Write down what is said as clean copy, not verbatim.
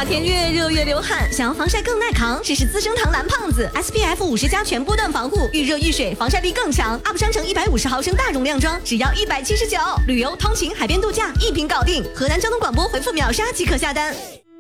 夏天越热越流汗，想要防晒更耐扛，试试资生堂蓝胖子 SPF 50+全波段防护，遇热遇水，防晒力更强。UP 商城150毫升大容量装，只要179，旅游、通勤、海边度假一瓶搞定。河南交通广播回复秒杀即可下单。